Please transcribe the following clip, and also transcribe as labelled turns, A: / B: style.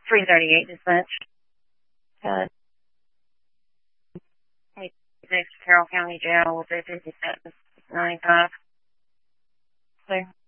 A: 338 dispatch. Hey, next Carroll County Jail with a 5795. Clear.